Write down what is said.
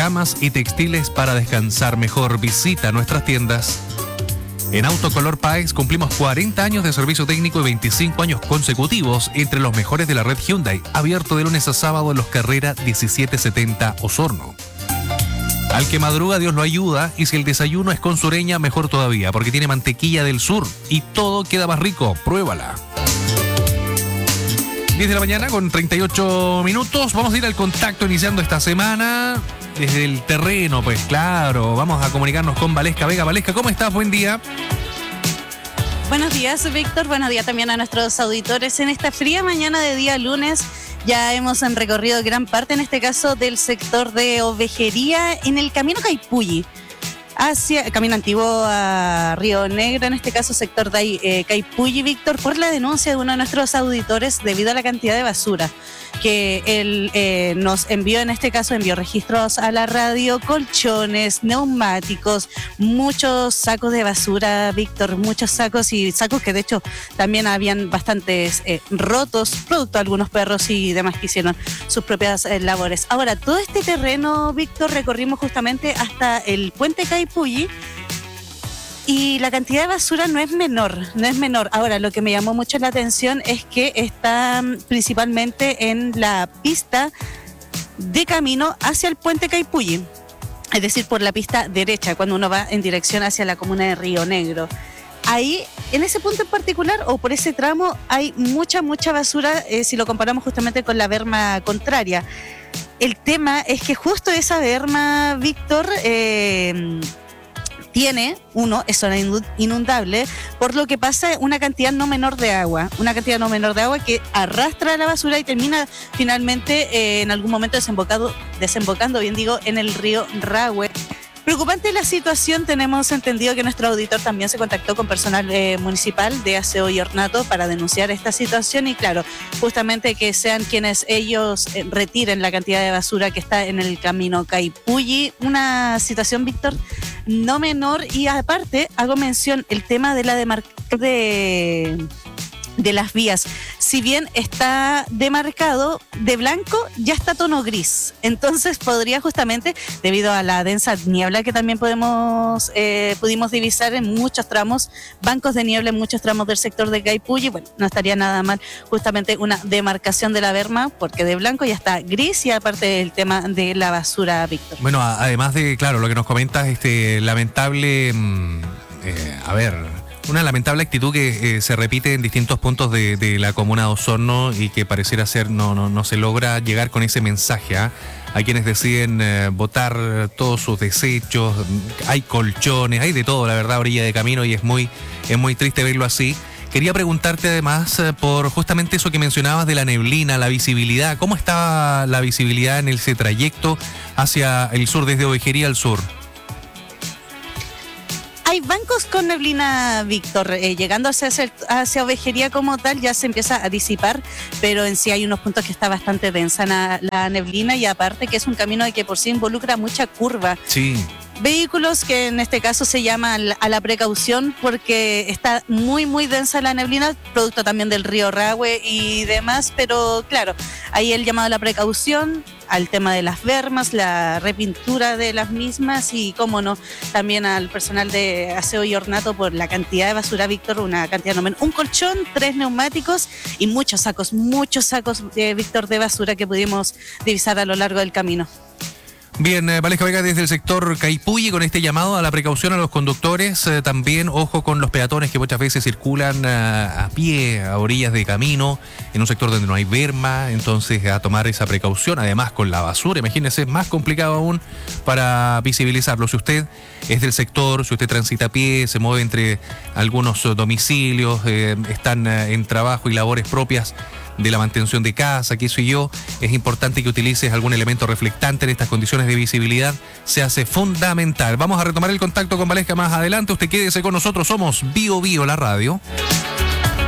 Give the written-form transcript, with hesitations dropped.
camas y textiles para descansar mejor. Visita nuestras tiendas. En Autocolor Páez cumplimos 40 años de servicio técnico y 25 años consecutivos entre los mejores de la red Hyundai. Abierto de lunes a sábado en Los Carrera 1770 Osorno. Al que madruga Dios lo ayuda, y si el desayuno es con sureña, mejor todavía, porque tiene mantequilla del sur y todo queda más rico. Pruébala. 10 de la mañana con 38 minutos. Vamos a ir al contacto iniciando esta semana desde el terreno, pues claro. Vamos a comunicarnos con Valesca Vega. Valesca, ¿cómo estás? Buen día. Buenos días, Víctor. Buenos días también a nuestros auditores. En esta fría mañana de día lunes ya hemos recorrido gran parte, en este caso, del sector de Ovejería en el camino Caipulli, hacia camino antiguo a Río Negro, en este caso sector de Caipulli, Víctor, por la denuncia de uno de nuestros auditores debido a la cantidad de basura que él nos envió. En este caso envió registros a la radio, colchones, neumáticos, muchos sacos de basura, Víctor, muchos sacos, y sacos que de hecho también habían bastantes rotos, producto de algunos perros y demás que hicieron sus propias labores. Ahora, todo este terreno, Víctor, recorrimos justamente hasta el puente Caipulli, y la cantidad de basura no es menor. Ahora, lo que me llamó mucho la atención es que está principalmente en la pista de camino hacia el puente Caipulli, es decir, por la pista derecha, cuando uno va en dirección hacia la comuna de Río Negro. Ahí, en ese punto en particular, o por ese tramo, hay mucha basura, si lo comparamos justamente con la berma contraria. El tema es que justo esa berma, Víctor, es zona inundable, por lo que pasa una cantidad no menor de agua que arrastra la basura y termina finalmente en algún momento desembocando, en el río Rahue. Preocupante la situación. Tenemos entendido que nuestro auditor también se contactó con personal municipal de aseo y ornato para denunciar esta situación, y claro, justamente que sean quienes ellos retiren la cantidad de basura que está en el camino Caipulli. Una situación, Víctor, no menor. Y aparte hago mención el tema de la demarcación de las vías. Si bien está demarcado de blanco, ya está tono gris. Entonces podría, justamente, debido a la densa niebla que también pudimos divisar en muchos tramos, bancos de niebla en muchos tramos del sector de Caipulli, bueno, no estaría nada mal justamente una demarcación de la berma, porque de blanco ya está gris, y aparte el tema de la basura, Víctor. Bueno, además de, claro, lo que nos comentas, lamentable, una lamentable actitud que se repite en distintos puntos de la comuna de Osorno, y que pareciera ser no se logra llegar con ese mensaje a quienes deciden botar todos sus desechos. Hay colchones, hay de todo, la verdad, a orilla de camino, y es muy triste verlo así. Quería preguntarte además por justamente eso que mencionabas de la neblina, la visibilidad. ¿Cómo está la visibilidad en ese trayecto hacia el sur, desde Ovejería al sur? Hay bancos con neblina, Víctor, llegando hacia Ovejería como tal ya se empieza a disipar, pero en sí hay unos puntos que está bastante densa la neblina, y aparte que es un camino que por sí involucra mucha curva. Sí. Vehículos que en este caso se llama a la precaución, porque está muy densa la neblina, producto también del río Rahue y demás, pero claro, ahí el llamado a la precaución, al tema de las bermas, la repintura de las mismas, y cómo no, también al personal de aseo y ornato por la cantidad de basura, Víctor, una cantidad no menos. Un colchón, 3 neumáticos y muchos sacos, Víctor, de basura que pudimos divisar a lo largo del camino. Bien, Valesca Vega desde el sector Caipulli, con este llamado a la precaución a los conductores. También ojo con los peatones que muchas veces circulan a pie, a orillas de camino, en un sector donde no hay berma. Entonces, a tomar esa precaución. Además, con la basura, imagínense, es más complicado aún para visibilizarlo. Si usted es del sector, si usted transita a pie, se mueve entre algunos domicilios, están en trabajo y labores propias de la mantención de casa, qué sé yo, es importante que utilices algún elemento reflectante en estas condiciones de visibilidad. Se hace fundamental. Vamos a retomar el contacto con Valesca más adelante. Usted quédese con nosotros. Somos Bio Bio, la radio.